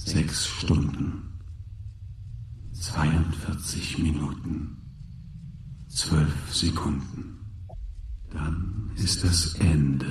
6 Stunden, 42 Minuten, 12 Sekunden. Dann ist das Ende.